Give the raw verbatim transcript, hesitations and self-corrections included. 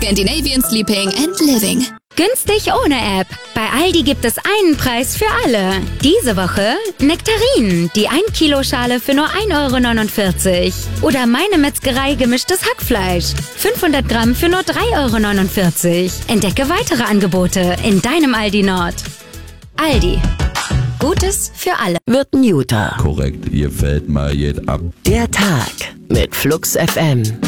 Scandinavian Sleeping and Living. Günstig ohne App. Bei Aldi gibt es einen Preis für alle. Diese Woche Nektarinen, die ein Kilo Schale für nur ein Euro neunundvierzig. Oder Meine Metzgerei gemischtes Hackfleisch. fünfhundert Gramm für nur drei Euro neunundvierzig. Entdecke weitere Angebote in deinem Aldi Nord. Aldi. Gutes für alle. Wird Newter. Korrekt, ihr fällt mal jed ab. Der Tag mit Flux F M.